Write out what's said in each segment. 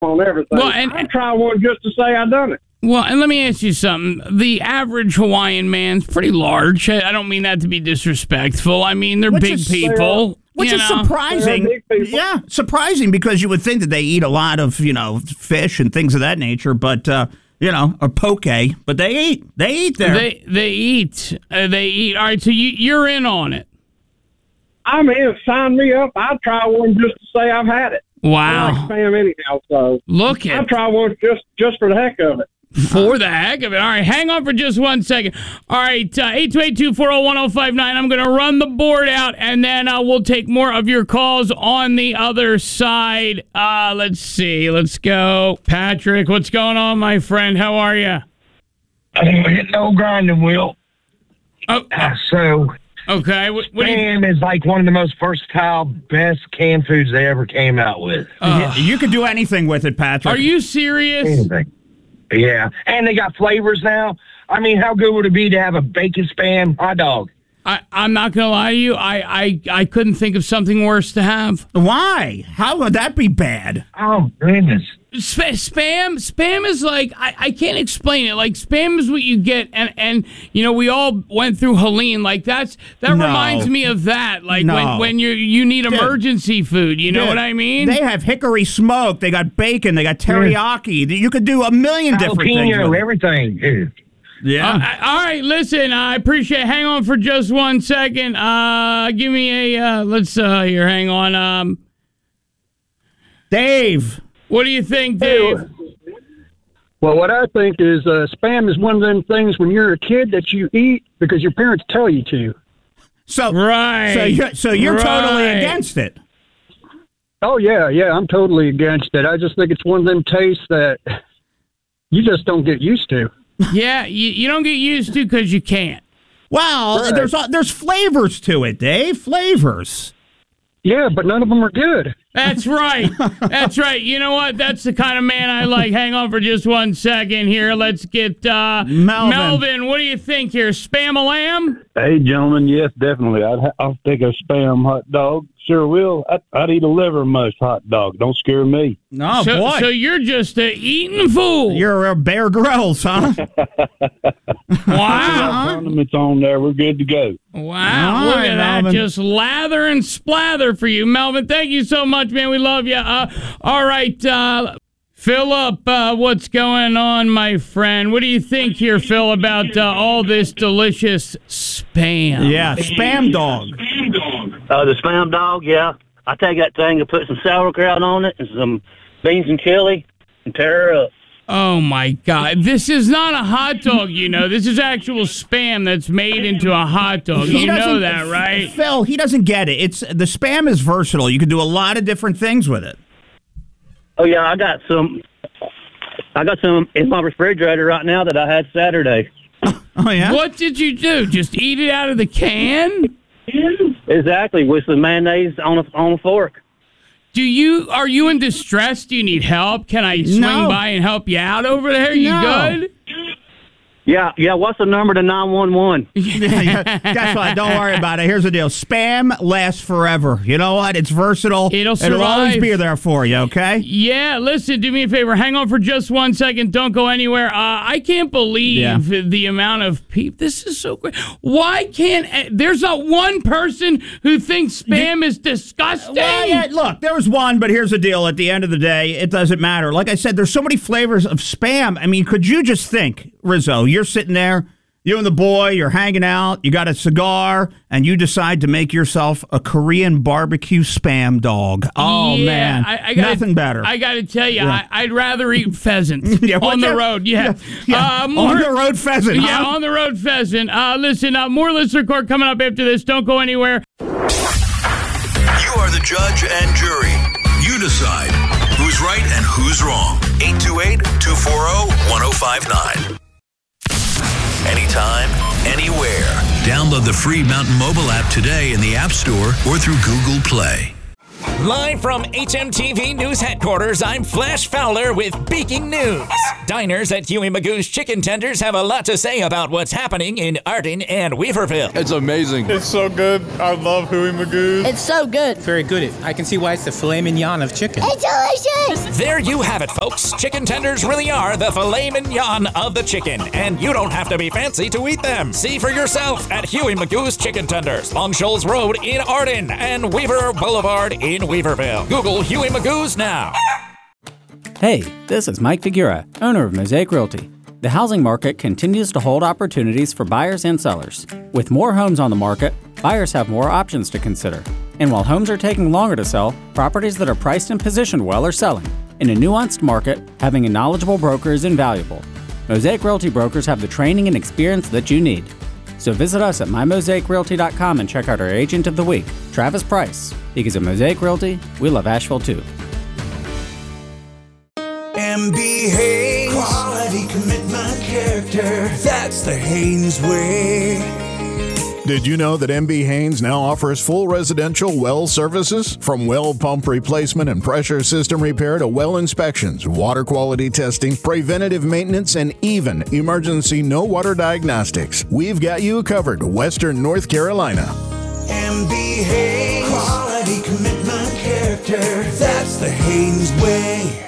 on everything. Well, I try one just to say I done it. Well, and let me ask you something. The average Hawaiian man's pretty large. I don't mean that to be disrespectful. I mean, they're big people. Which is surprising. Yeah, surprising because you would think that they eat a lot of, fish and things of that nature, but, or poke, but they eat. They eat there. They eat. They eat. All right, so you're in on it. I'm in. Sign me up. I'll try one just to say I've had it. Wow. I like spam anyhow, so I'll try one just for the heck of it. For the heck of it. All right, hang on for just 1 second. All right, 828-240-1059. I'm going to run the board out, and then we'll take more of your calls on the other side. Let's see. Let's go. Patrick, what's going on, my friend? How are you? I'm hitting old grinding wheel. Oh, so... Okay. What spam is like one of the most versatile, best canned foods they ever came out with. You could do anything with it, Patrick. Are you serious? Anything. Yeah. And they got flavors now. I mean, how good would it be to have a bacon spam hot dog? I'm not going to lie to you. I couldn't think of something worse to have. Why? How would that be bad? Oh, goodness. Spam is like, I can't explain it. Like, spam is what you get, and we all went through Helene. Like, that reminds me of that. Like, when you need emergency food, you know what I mean? They have hickory smoke, they got bacon, they got teriyaki. You could do a million different things with everything, dude. Yeah. All right, listen, I appreciate it. Hang on for just 1 second. Give me a, here, hang on. Dave. What do you think, Dave? Well, what I think is spam is one of them things when you're a kid that you eat because your parents tell you to. So right. So you're totally against it. Oh, yeah, I'm totally against it. I just think it's one of them tastes that you just don't get used to. Yeah, you don't get used to because you can't. Well, there's flavors to it, Dave. Flavors. Yeah, but none of them are good. That's right. That's right. You know what? That's the kind of man I like. Hang on for just 1 second here. Let's get Melvin. What do you think here? Spam a lamb? Hey, gentlemen. Yes, definitely. I'll take a spam hot dog. Sure will. I'd eat a liver mush hot dog. Don't scare me. No, boy. So you're just an eating fool. You're a Bear Grylls, huh? Wow. Condiments on there. We're good to go. Wow. Look at that. Melvin. Just lather and splather for you, Melvin. Thank you so much, man. We love you. All right. Philip, what's going on, my friend? What do you think here, Phil, about all this delicious spam? Yeah, spam dog. The spam dog, yeah. I take that thing and put some sauerkraut on it and some beans and chili and tear her up. Oh, my God. This is not a hot dog, This is actual spam that's made into a hot dog. You know that, right? Phil, he doesn't get it. The spam is versatile. You can do a lot of different things with it. Oh, yeah, I got some in my refrigerator right now that I had Saturday. Oh, yeah? What did you do? Just eat it out of the can? Exactly, with some mayonnaise on a fork. Are you in distress? Do you need help? Can I swing by and help you out over there? You good? Yeah, what's the number to 911? Guess what? Don't worry about it. Here's the deal. Spam lasts forever. You know what? It's versatile. It'll survive. It'll always be there for you, okay? Yeah, listen, do me a favor. Hang on for just 1 second. Don't go anywhere. I can't believe the amount of people. This is so great. Why can't... There's not one person who thinks spam is disgusting. Well, yeah, look, there was one, but here's the deal. At the end of the day, it doesn't matter. Like I said, there's so many flavors of spam. I mean, could you just think, Rizzo, you're sitting there, you and the boy, you're hanging out, you got a cigar, and you decide to make yourself a Korean barbecue spam dog. Oh, man. Nothing better. I got to tell you, I'd rather eat pheasant on the road. Yeah. On the road pheasant. Yeah, on the road pheasant. Listen, more listener court coming up after this. Don't go anywhere. You are the judge and jury. You decide who's right and who's wrong. 828-240-1059. Anytime, anywhere. Download the free Mountain Mobile app today in the App Store or through Google Play. Live from HMTV News Headquarters, I'm Flash Fowler with Breaking News. Diners at Huey Magoo's Chicken Tenders have a lot to say about what's happening in Arden and Weaverville. It's amazing. It's so good. I love Huey Magoo's. It's so good. Very good. I can see why it's the filet mignon of chicken. It's delicious. There you have it, folks. Chicken tenders really are the filet mignon of the chicken, and you don't have to be fancy to eat them. See for yourself at Huey Magoo's Chicken Tenders, Long Shoals Road in Arden and Weaver Boulevard in Weaverville. Google Huey Magoo's now. Hey, this is Mike Figura, owner of Mosaic Realty. The housing market continues to hold opportunities for buyers and sellers. With more homes on the market, buyers have more options to consider. And while homes are taking longer to sell, properties that are priced and positioned well are selling. In a nuanced market, having a knowledgeable broker is invaluable. Mosaic Realty brokers have the training and experience that you need. So visit us at mymosaicrealty.com and check out our Agent of the Week, Travis Price. Because at Mosaic Realty, we love Asheville too. MB Haynes, quality, commitment, character. That's the Haynes way. Did you know that MB Haynes now offers full residential well services? From well pump replacement and pressure system repair to well inspections, water quality testing, preventative maintenance, and even emergency no water diagnostics. We've got you covered, Western North Carolina. MB Haynes, quality, commitment, character. That's the Haynes way.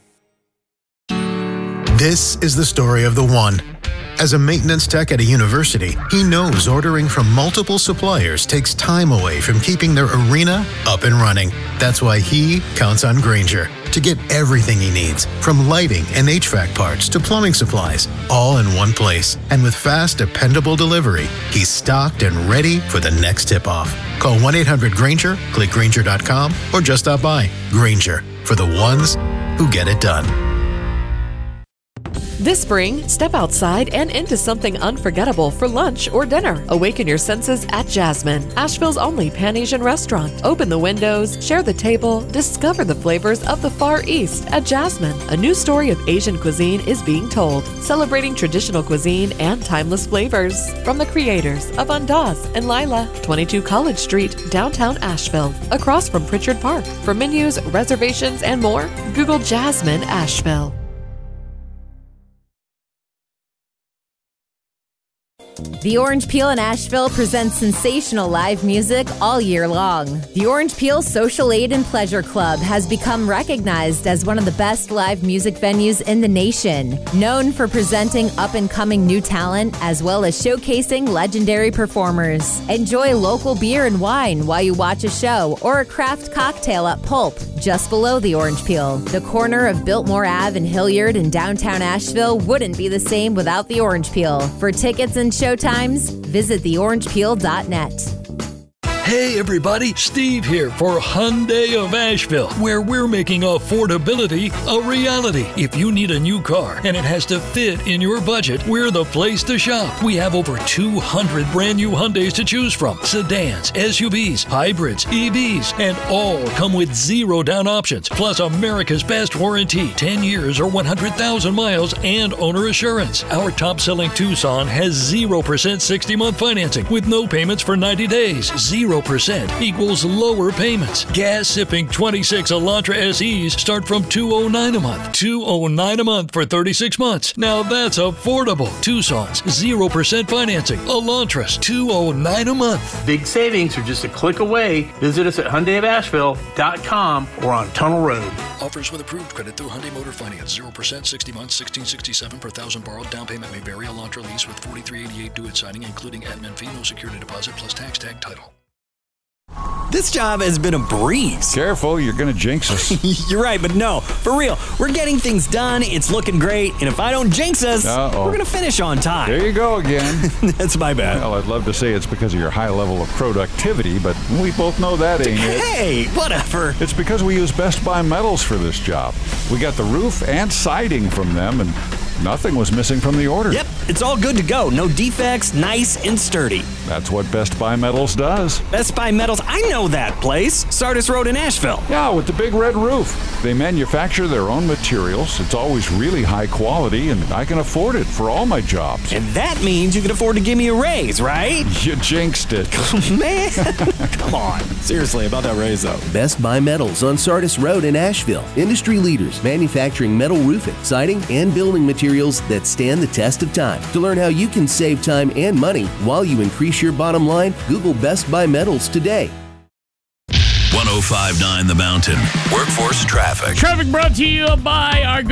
This is the story of the one. As a maintenance tech at a university, he knows ordering from multiple suppliers takes time away from keeping their arena up and running. That's why he counts on Grainger to get everything he needs, from lighting and HVAC parts to plumbing supplies, all in one place. And with fast, dependable delivery, he's stocked and ready for the next tip-off. Call 1-800-GRAINGER, click Grainger.com, or just stop by. Grainger, for the ones who get it done. This spring, step outside and into something unforgettable for lunch or dinner. Awaken your senses at Jasmine, Asheville's only Pan-Asian restaurant. Open the windows, share the table, discover the flavors of the Far East at Jasmine. A new story of Asian cuisine is being told, celebrating traditional cuisine and timeless flavors. From the creators of Andaz and Lila, 22 College Street, downtown Asheville, across from Pritchard Park. For menus, reservations, and more, Google Jasmine Asheville. The Orange Peel in Asheville presents sensational live music all year long. The Orange Peel Social Aid and Pleasure Club has become recognized as one of the best live music venues in the nation. Known for presenting up-and-coming new talent as well as showcasing legendary performers. Enjoy local beer and wine while you watch a show or a craft cocktail at Pulp, just below the Orange Peel. The corner of Biltmore Ave and Hilliard in downtown Asheville wouldn't be the same without the Orange Peel. For tickets and showtimes, visit theorangepeel.net. Hey everybody, Steve here for Hyundai of Asheville, where we're making affordability a reality. If you need a new car and it has to fit in your budget, we're the place to shop. We have over 200 brand new Hyundais to choose from. Sedans, SUVs, hybrids, EVs, and all come with zero down options, plus America's best warranty, 10 years or 100,000 miles, and owner assurance. Our top-selling Tucson has 0% 60-month financing with no payments for 90 days. 0% equals lower payments. Gas-sipping 26 Elantra SEs start from $209 a month. $209 a month for 36 months. Now that's affordable. Tucson's 0% financing. Elantras $209 a month. Big savings are just a click away. Visit us at HyundaiofAsheville.com or on Tunnel Road. Offers with approved credit through Hyundai Motor Finance. 0% 60 months, $1,667 per thousand borrowed. Down payment may vary. Elantra lease with $43.88 due at signing, including admin fee, no security deposit, plus tax tag title. This job has been a breeze. Careful, you're going to jinx us. You're right, but no, for real. We're getting things done. It's looking great. And if I don't jinx us, we're going to finish on time. There you go again. That's my bad. Well, I'd love to say it's because of your high level of productivity, but we both know that ain't it. Hey, whatever. It's because we use Best Buy metals for this job. We got the roof and siding from them, and nothing was missing from the order. Yep, It's all good to go. No defects, nice and sturdy. That's what Best Buy Metals does. Best Buy Metals, I know that place. Sardis Road in Asheville. Yeah, with the big red roof. They manufacture their own materials. It's always really high quality, and I can afford it for all my jobs. And that means you can afford to give me a raise, right? You jinxed it. Man, come on. Seriously, about that raise, though. Best Buy Metals on Sardis Road in Asheville. Industry leaders manufacturing metal roofing, siding, and building materials that stand the test of time. To learn how you can save time and money while you increase your bottom line, Google Best Buy Metals today. 105.9 The Mountain. Workforce traffic. Traffic brought to you by our